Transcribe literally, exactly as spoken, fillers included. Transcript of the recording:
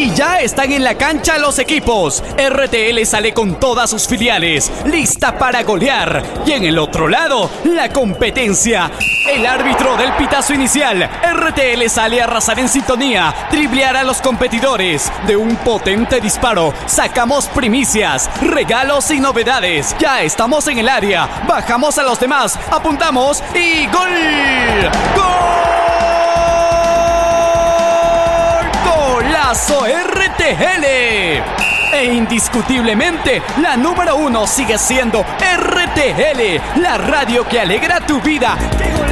Y ya están en la cancha los equipos. R T L sale con todas sus filiales, lista para golear. Y en el otro lado, la competencia. El árbitro del pitazo inicial. R T L sale a arrasar en sintonía, driblear a los competidores. De un potente disparo, sacamos primicias, regalos y novedades. Ya estamos en el área, bajamos a los demás, apuntamos y ¡gol! ¡Gol! ¡Golazo R T L! E indiscutiblemente, la número uno sigue siendo R T L, la radio que alegra tu vida. ¡Qué gol!